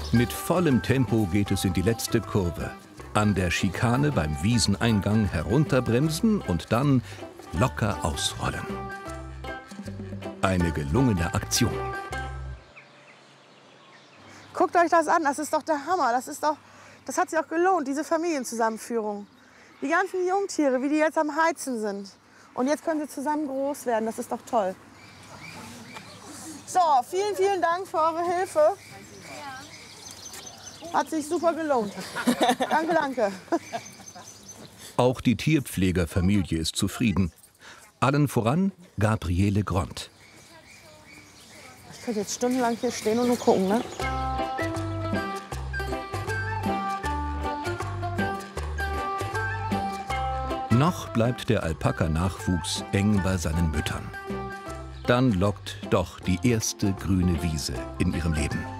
Mit vollem Tempo geht es in die letzte Kurve. An der Schikane beim Wieseneingang herunterbremsen und dann locker ausrollen. Eine gelungene Aktion. Guckt euch das an, das ist doch der Hammer. Das hat sich auch gelohnt, diese Familienzusammenführung. Die ganzen Jungtiere, wie die jetzt am Heizen sind. Und jetzt können sie zusammen groß werden, das ist doch toll. So, vielen, vielen Dank für eure Hilfe. Hat sich super gelohnt. Danke, danke. Auch die Tierpflegerfamilie ist zufrieden. Allen voran Gabriele Gront. Ich könnte jetzt stundenlang hier stehen und nur gucken, ne? Noch bleibt der Alpaka-Nachwuchs eng bei seinen Müttern. Dann lockt doch die erste grüne Wiese in ihrem Leben.